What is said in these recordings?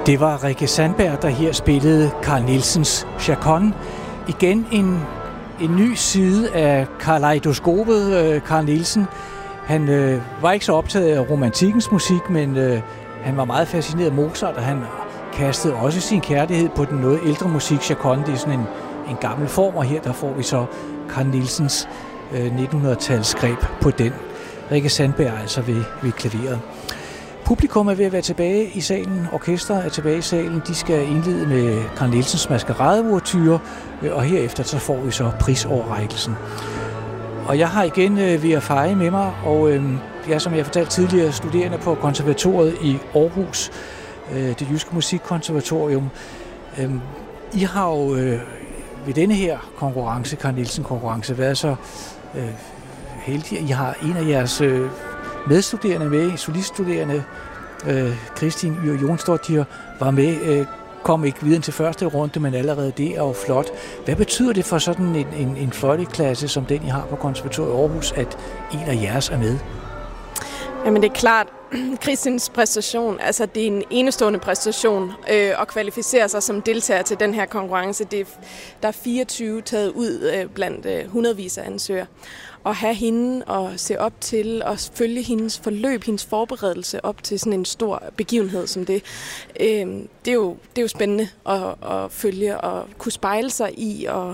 Det var Rikke Sandberg, der her spillede Carl Nielsens Chaconne. Igen en ny side af kaleidoskopet, Carl Nielsen. Han var ikke så optaget af romantikkens musik, men han var meget fascineret af Mozart, og han kastede også sin kærlighed på den noget ældre musik. Chaconne, det er sådan en gammel form, og her der får vi så Carl Nielsens 1900-tals greb på den. Rikke Sandberg altså ved klaveret. Publikum er ved at være tilbage i salen. Orkestret er tilbage i salen. De skal indlede med Carl Nielsens Maskeradeuverture, og herefter så får vi så prisoverrækkelsen. Og jeg har igen ved at feje med mig, og jeg, som jeg fortalte tidligere, studerende på konservatoriet i Aarhus, det Jyske Musikkonservatorium. I har jo ved denne her konkurrence, Carl Nielsen-konkurrence, været så heldige. I har en af jeres medstuderende med, soliststuderende, Kristin Yr Jonsdottir, var med, kom ikke videre til første runde, men allerede det er jo flot. Hvad betyder det for sådan en fløjteklasse, som den I har på konservatoriet i Aarhus, at en af jeres er med? Jamen det er klart, Kristins præstation, altså det er en enestående præstation at kvalificere sig som deltager til den her konkurrence. Der er 24 taget ud blandt hundredvis af ansøgere. At have hende og se op til og følge hendes forløb, hendes forberedelse op til sådan en stor begivenhed som det, det er jo spændende at følge og kunne spejle sig i og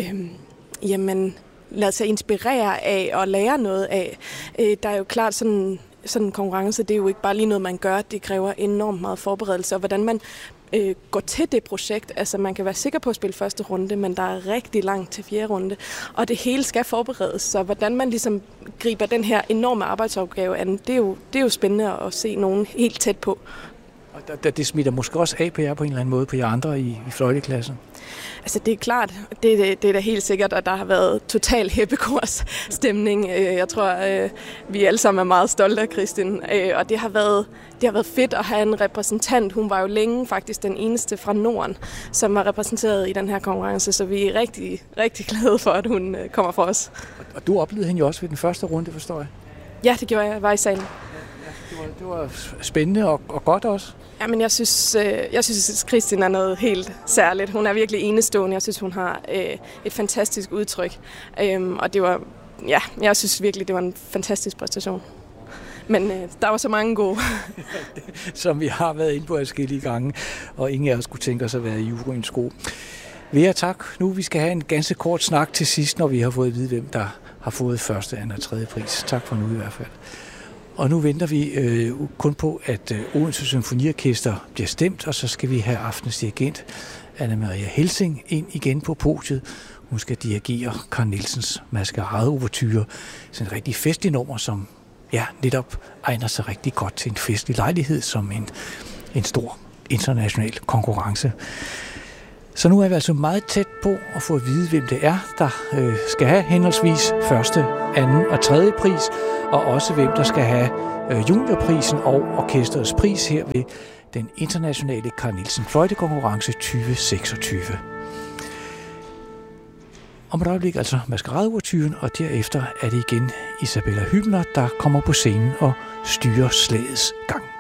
lade sig inspirere af og lære noget af. Der er jo klart sådan en konkurrence, det er jo ikke bare lige noget, man gør. Det kræver enormt meget forberedelse, og hvordan man går til det projekt. Altså, man kan være sikker på at spille første runde, men der er rigtig langt til fjerde runde, og det hele skal forberedes. Så hvordan man ligesom griber den her enorme arbejdsopgave an, det er jo spændende at se nogen helt tæt på. Og det smitter måske også af på jer på en eller anden måde, på jer andre i fløjteklassen? Altså det er klart, det er da helt sikkert, at der har været total heppekorsstemning. Jeg tror, vi alle sammen er meget stolte af Kristin, og det har været fedt at have en repræsentant. Hun var jo længe faktisk den eneste fra Norden, som var repræsenteret i den her konkurrence, så vi er rigtig, rigtig glade for, at hun kommer for os. Og du oplevede hende jo også ved den første runde, forstår jeg? Ja, det gjorde jeg. Jeg var i salen. Det var spændende og godt også. Ja, men jeg synes, at Kristin er noget helt særligt. Hun er virkelig enestående. Jeg synes, hun har et fantastisk udtryk. Og det var, jeg synes virkelig, det var en fantastisk præstation. Men der var så mange gode. Som vi har været inde på adskillige gange, og ingen af os kunne tænke os at være i juryens sko. Vera, tak. Nu vi skal have en ganske kort snak til sidst, når vi har fået at vide, hvem der har fået første, anden og tredje pris. Tak for nu i hvert fald. Og nu venter vi kun på, at Odense Symfoniorkester bliver stemt, og så skal vi have aftens dirigent, Anna-Maria Helsing, ind igen på podiet. Hun skal dirigere Carl Nielsens Maskeradeuverture. Det er en rigtig festlig nummer, som netop egner sig rigtig godt til en festlig lejlighed, som en stor international konkurrence. Så nu er vi altså meget tæt på at få at vide, hvem det er, der skal have henholdsvis første, anden og tredje pris, og også hvem der skal have juniorprisen og orkesterets pris her ved den internationale Carl Nielsen fløjtekonkurrence 2026. Om et øjeblik altså Maskeradeuverturen, og derefter er det igen Isabella Hübner, der kommer på scenen og styrer slagets gang.